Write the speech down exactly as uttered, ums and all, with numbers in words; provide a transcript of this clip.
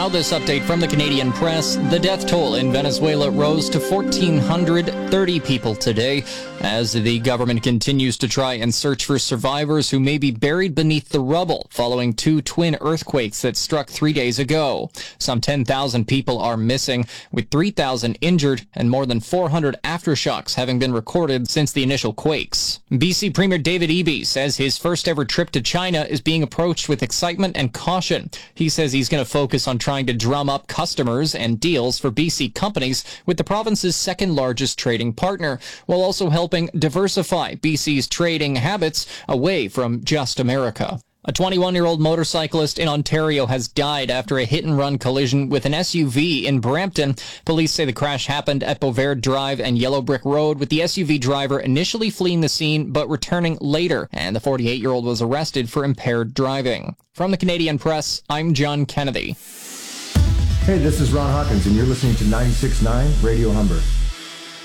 Now this update from the Canadian Press. The death toll in Venezuela rose to one thousand four hundred thirty people today as the government continues to try and search for survivors who may be buried beneath the rubble following two twin earthquakes that struck three days ago. Some ten thousand people are missing, with three thousand injured and more than four hundred aftershocks having been recorded since the initial quakes. B C Premier David Eby says his first ever trip to China is being approached with excitement and caution. He says he's going to focus on trying to drum up customers and deals for B C companies with the province's second largest trading partner, while also helping diversify B C's trading habits away from just America. A twenty-one-year-old motorcyclist in Ontario has died after a hit-and-run collision with an S U V in Brampton. Police say the crash happened at Bovaird Drive and Yellow Brick Road, with the S U V driver initially fleeing the scene but returning later, and the forty-eight-year-old was arrested for impaired driving. From the Canadian Press, I'm John Kennedy. Hey, this is Ron Hawkins, and you're listening to ninety-six point nine Radio Humber.